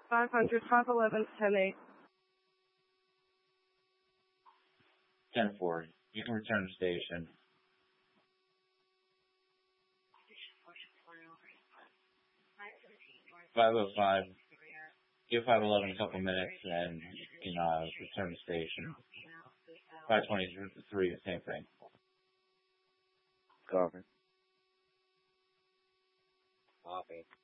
500, 511, 10-8. 10-4. You can return to station. .505. Give 511 a couple minutes, and you can return to station. 523, the same thing. Copy.